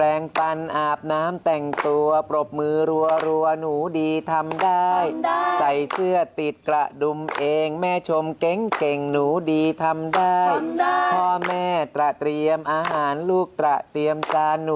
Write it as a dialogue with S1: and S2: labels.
S1: ปรงฟันอาบน้ำแต่งตัวปรบมือรัวหนูดีทำได้ใส่เสื้อติดกระดุมเองแม่ชมเก่งหนูดีทำได้พ่อแม่เตรียมอาหารลูกเตรียมจาน